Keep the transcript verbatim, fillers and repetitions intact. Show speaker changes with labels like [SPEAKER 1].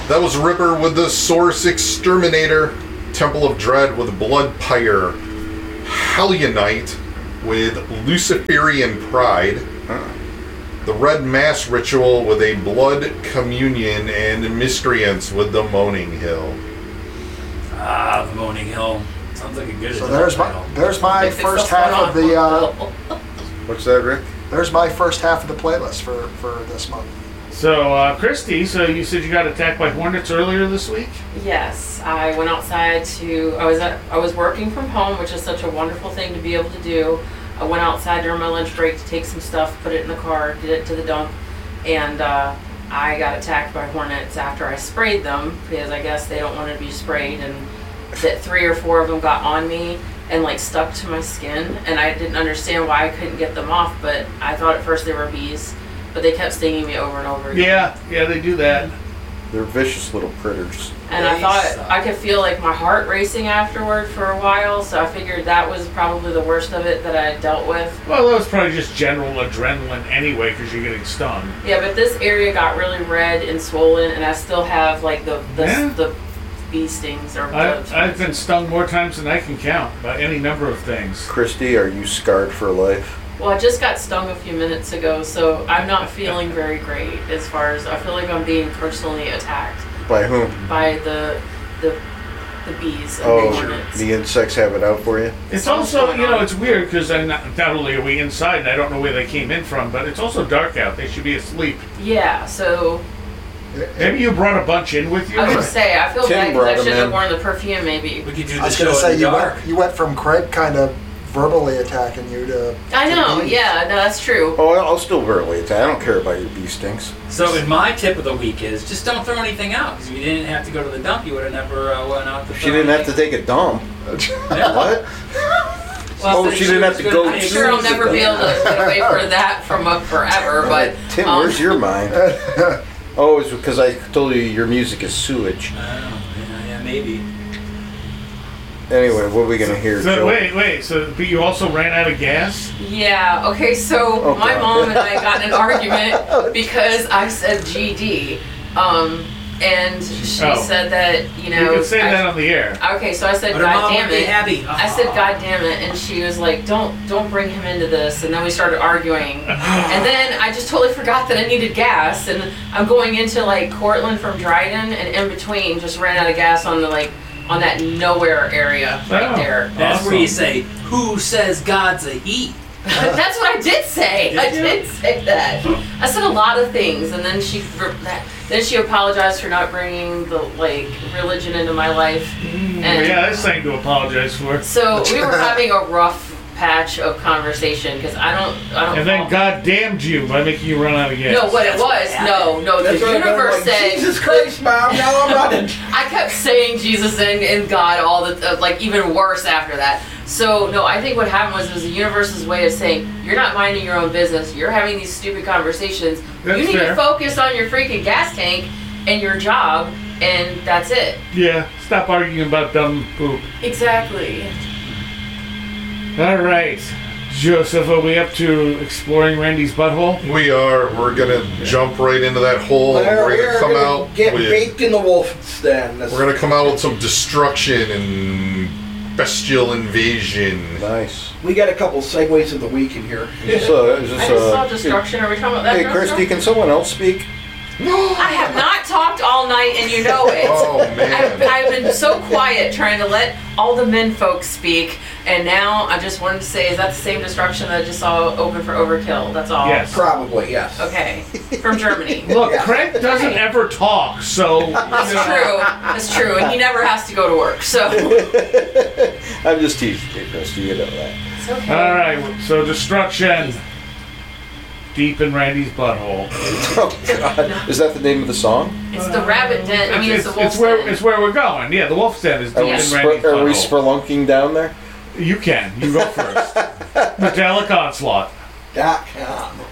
[SPEAKER 1] That was Ripper with the Source Exterminator. Temple of Dread with Blood Pyre. Helionite with Luciferian Pride.
[SPEAKER 2] Huh.
[SPEAKER 1] The Red Mass Ritual with a Blood Communion. And Miscreants with the Moaning Hill.
[SPEAKER 3] Ah, the Moaning Hill. Sounds like a good
[SPEAKER 4] So there's my, there's my first half of the, uh,
[SPEAKER 2] What's that, Rick?
[SPEAKER 4] there's my first half of the playlist for, for this month.
[SPEAKER 5] So, uh, Christy, so you said you got attacked by hornets earlier this week?
[SPEAKER 6] Yes, I went outside to, I was at, I was working from home, which is such a wonderful thing to be able to do. I went outside during my lunch break to take some stuff, put it in the car, get it to the dump, and uh, I got attacked by hornets after I sprayed them, because I guess they don't want to be sprayed, and that three or four of them got on me and like stuck to my skin, and I didn't understand why I couldn't get them off, but I thought at first they were bees, but they kept stinging me over and over again.
[SPEAKER 5] Yeah, yeah, they do that.
[SPEAKER 2] They're vicious little critters.
[SPEAKER 6] And I thought I could feel like my heart racing afterward for a while, so I figured that was probably the worst of it that I had dealt with.
[SPEAKER 5] Well, that was probably just general adrenaline anyway, because you're getting stung.
[SPEAKER 6] Yeah, but this area got really red and swollen, and I still have like the the,
[SPEAKER 5] Yeah.
[SPEAKER 6] the bee stings. Or
[SPEAKER 5] I've,
[SPEAKER 6] the,
[SPEAKER 5] I've been stung more times than I can count by any number of things.
[SPEAKER 2] Christy, are you scarred for life?
[SPEAKER 6] Well, I just got stung a few minutes ago, so I'm not feeling very great as far as I feel like I'm being personally attacked
[SPEAKER 2] By whom?
[SPEAKER 6] by the the the bees and
[SPEAKER 2] Oh,
[SPEAKER 6] the hornets.
[SPEAKER 2] the insects have it out for you?
[SPEAKER 5] It's
[SPEAKER 6] Something's
[SPEAKER 5] also,
[SPEAKER 6] going
[SPEAKER 5] you know,
[SPEAKER 6] on.
[SPEAKER 5] it's weird because not, not only are we inside and I don't know where they came in from, but it's also dark out. They should be asleep.
[SPEAKER 6] Yeah, so
[SPEAKER 5] Maybe you brought a bunch in with you?
[SPEAKER 6] I was gonna say I feel
[SPEAKER 2] Tim
[SPEAKER 6] bad because
[SPEAKER 2] brought
[SPEAKER 6] I
[SPEAKER 2] 'em
[SPEAKER 6] should have
[SPEAKER 2] in.
[SPEAKER 6] worn the perfume maybe.
[SPEAKER 3] We could do
[SPEAKER 4] I
[SPEAKER 3] the
[SPEAKER 4] was
[SPEAKER 3] show
[SPEAKER 4] going to say,
[SPEAKER 3] in the
[SPEAKER 4] you
[SPEAKER 3] dark.
[SPEAKER 4] went, you went from Craig kind of verbally attacking you to...
[SPEAKER 6] I
[SPEAKER 4] to
[SPEAKER 6] know,
[SPEAKER 4] bees.
[SPEAKER 6] yeah, no, that's true.
[SPEAKER 2] Oh, I'll still verbally attack. I don't care about your bee stings.
[SPEAKER 3] So, in my tip of the week is just don't throw anything out. Because if you didn't have to go to the dump, you would have never uh, went out. To
[SPEAKER 2] She didn't have to take a dump.
[SPEAKER 3] Yeah.
[SPEAKER 2] What?
[SPEAKER 6] Well,
[SPEAKER 2] Oh,
[SPEAKER 6] since
[SPEAKER 2] she didn't have to
[SPEAKER 3] was
[SPEAKER 2] go
[SPEAKER 3] gonna-
[SPEAKER 6] I'm
[SPEAKER 2] to
[SPEAKER 6] sure I'll
[SPEAKER 2] the
[SPEAKER 6] never be able
[SPEAKER 2] dump.
[SPEAKER 6] to get away for that from up forever, but
[SPEAKER 2] Tim,
[SPEAKER 6] um,
[SPEAKER 2] where's your mind? Oh, it's because I told you your music is sewage.
[SPEAKER 3] I don't know. Yeah, yeah, maybe.
[SPEAKER 2] Anyway, what are we going to hear,
[SPEAKER 5] So,
[SPEAKER 2] Joe?
[SPEAKER 5] wait, wait. So, but you also ran out of gas?
[SPEAKER 6] yeah, okay, so
[SPEAKER 2] Oh,
[SPEAKER 6] my
[SPEAKER 2] God.
[SPEAKER 6] mom and I got in an argument because I said G D, um, and she
[SPEAKER 5] Oh.
[SPEAKER 6] said that, you know...
[SPEAKER 5] You can say
[SPEAKER 6] I-
[SPEAKER 5] that on the air.
[SPEAKER 6] Okay, so I said,
[SPEAKER 3] But her
[SPEAKER 6] God
[SPEAKER 3] mom
[SPEAKER 6] damn
[SPEAKER 3] would be
[SPEAKER 6] it.
[SPEAKER 3] happy.
[SPEAKER 6] I said, God damn it, and she was like, don't don't bring him into this, and then we started arguing, and then I just totally forgot that I needed gas, and I'm going into like Cortland from Dryden, and in between just ran out of gas on the like on that nowhere area right
[SPEAKER 5] Oh.
[SPEAKER 6] there.
[SPEAKER 3] That's
[SPEAKER 5] Awesome.
[SPEAKER 3] where you say, who says God's a he?
[SPEAKER 6] That's what I did say. I
[SPEAKER 3] Did you?
[SPEAKER 6] did say that. I said a lot of things, and then she then she apologized for not bringing the like religion into my life.
[SPEAKER 5] Mm,
[SPEAKER 6] And-
[SPEAKER 5] yeah, that's something to apologize for.
[SPEAKER 6] So we were having a rough patch of conversation because I don't, I don't.
[SPEAKER 5] And then
[SPEAKER 6] fall-
[SPEAKER 5] God damned you by making you run out of gas.
[SPEAKER 6] No, what it was, no, no, the
[SPEAKER 7] That's what I'm
[SPEAKER 6] universe
[SPEAKER 7] like,
[SPEAKER 6] said.
[SPEAKER 7] Jesus Christ, Mom, now I'm running.
[SPEAKER 6] I kept saying Jesus and, and God all the uh, like even worse after that. So no, I think what happened was it was the universe's way of saying you're not minding your own business. You're having these stupid conversations.
[SPEAKER 5] That's
[SPEAKER 6] you need
[SPEAKER 5] fair.
[SPEAKER 6] to focus on your freaking gas tank and your job, and that's it.
[SPEAKER 5] Yeah, stop arguing about dumb poop.
[SPEAKER 6] Exactly.
[SPEAKER 5] All right. Joseph, are we up to exploring Randy's butthole?
[SPEAKER 1] We are. We're gonna jump right into that hole. and
[SPEAKER 7] Well,
[SPEAKER 1] We're gonna
[SPEAKER 7] we're
[SPEAKER 1] come
[SPEAKER 7] gonna
[SPEAKER 1] out
[SPEAKER 7] get
[SPEAKER 1] with.
[SPEAKER 7] baked in the wolf's den. That's-
[SPEAKER 1] We're gonna come out with some destruction and bestial invasion.
[SPEAKER 2] Nice.
[SPEAKER 7] We got a couple segues of the week in here.
[SPEAKER 2] So, is this,
[SPEAKER 6] I just saw
[SPEAKER 2] uh,
[SPEAKER 6] destruction. Are we talking about that?
[SPEAKER 2] Hey,
[SPEAKER 6] Joseph?
[SPEAKER 2] Christy, can someone else speak?
[SPEAKER 6] I have not talked all night, and you know it.
[SPEAKER 1] Oh
[SPEAKER 6] I've,
[SPEAKER 1] man.
[SPEAKER 6] I've been so quiet trying to let all the men folks speak, and now I just wanted to say, is that the same destruction that I just saw open for Overkill? That's all.
[SPEAKER 5] Yes.
[SPEAKER 7] Probably, yes.
[SPEAKER 6] Okay, from Germany.
[SPEAKER 5] Look,
[SPEAKER 7] Yeah.
[SPEAKER 5] Craig doesn't
[SPEAKER 6] Right.
[SPEAKER 5] ever talk, so.
[SPEAKER 6] That's true. That's true, and he never has to go to work, so
[SPEAKER 2] I'm just teasing you, Christy. You know that.
[SPEAKER 6] it's okay.
[SPEAKER 5] All right, so destruction. Deep in Randy's butthole.
[SPEAKER 2] Oh, God. Is that the name of the song?
[SPEAKER 6] It's the rabbit den. I mean, it's, the wolf's
[SPEAKER 5] it's where
[SPEAKER 6] den.
[SPEAKER 5] it's where we're going. Yeah, the wolf's den is
[SPEAKER 2] Are
[SPEAKER 5] deep
[SPEAKER 2] we,
[SPEAKER 5] in
[SPEAKER 2] spr-
[SPEAKER 5] Randy's
[SPEAKER 2] are we
[SPEAKER 5] butthole.
[SPEAKER 2] spelunking down there?
[SPEAKER 5] You can. You go first. Metallic Onslaught.
[SPEAKER 7] Dot com.